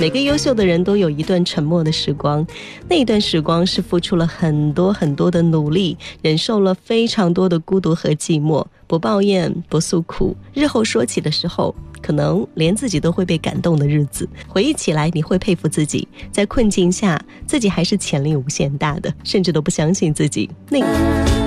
每个优秀的人都有一段沉默的时光，那一段时光是付出了很多很多的努力，忍受了非常多的孤独和寂寞，不抱怨不诉苦，日后说起的时候可能连自己都会被感动的日子，回忆起来你会佩服自己，在困境下自己还是潜力无限大的，甚至都不相信自己